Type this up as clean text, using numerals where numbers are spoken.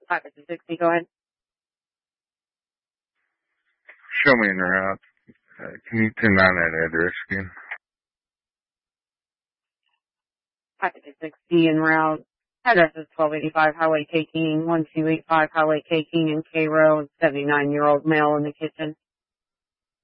560, go ahead. Show me in the route. Can you turn on that address again? 560 en route. Address is 1285 Highway K King, 1285 Highway K King in Cairo, 79-year-old male in the kitchen.